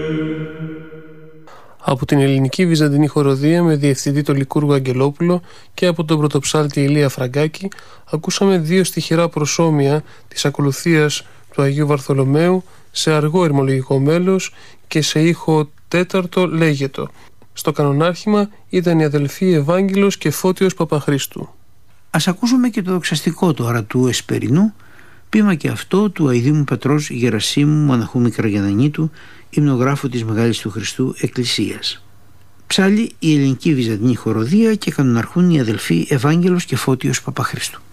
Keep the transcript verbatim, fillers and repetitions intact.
Από την ελληνική βυζαντινή χοροδία με διευθυντή τον Λικούργο Αγγελόπουλο και από τον πρωτοψάλτη Ηλία Φραγκάκη ακούσαμε δύο στιχερά προσώμια της ακολουθίας του Αγίου Βαρθολομαίου σε αργό ερμολογικό μέλος και σε ήχο τέταρτο λέγετο. Στο κανονάρχημα ήταν οι αδελφοί Ευάγγελος και Φώτιος Παπαχρήστου. Ας ακούσουμε και το δοξαστικό τώρα του Εσπερινού, ποίημα και αυτό του αηδήμου πατρός Γερασίμου μοναχού Μικραγιαννανίτου, υμνογράφου της Μεγάλης του Χριστού Εκκλησίας. Ψάλλει η ελληνική βυζαντινή χοροδία και κανοναρχούν οι αδελφοί Ευάγγελος και Φώτιος Παπαχρήστου.